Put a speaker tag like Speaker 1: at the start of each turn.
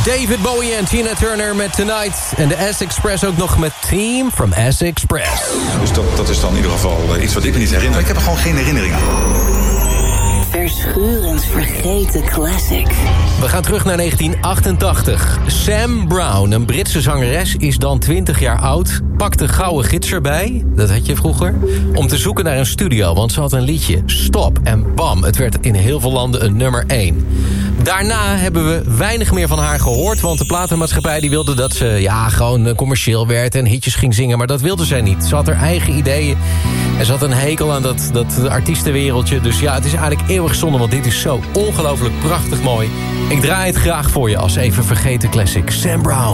Speaker 1: David Bowie en Tina Turner met Tonight. En de S-Express ook nog met Team from S-Express.
Speaker 2: Dus dat is dan in ieder geval iets wat ik me niet herinner. Ik heb er gewoon geen herinnering aan.
Speaker 3: Verschurend vergeten classic.
Speaker 1: We gaan terug naar 1988. Sam Brown, een Britse zangeres, is dan 20 jaar oud. Pakt de gouden gids erbij, dat had je vroeger, om te zoeken naar een studio. Want ze had een liedje, Stop, en bam, het werd in heel veel landen een nummer 1. Daarna hebben we weinig meer van haar gehoord, want de platenmaatschappij die wilde dat ze gewoon commercieel werd en hitjes ging zingen. Maar dat wilde zij niet. Ze had haar eigen ideeën en ze had een hekel aan dat artiestenwereldje. Dus ja, het is eigenlijk eeuwig zonde, want dit is zo ongelooflijk prachtig mooi. Ik draai het graag voor je als even vergeten classic. Sam Brown.